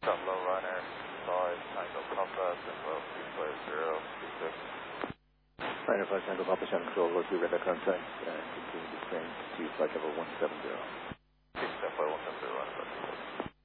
Stop low runner, 5 Tango Papa, Simple 24026. Runner 5 Tango Papa, Sound Control, low 2 radar contact, continue descend to flight level 170.